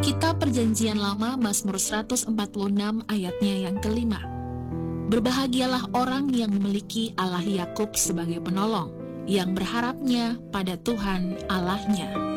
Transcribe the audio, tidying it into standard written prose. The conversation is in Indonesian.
Kitab Perjanjian Lama Mazmur 146 ayatnya yang kelima. Berbahagialah orang yang memiliki Allah Yakub sebagai penolong, yang berharapnya pada Tuhan Allahnya.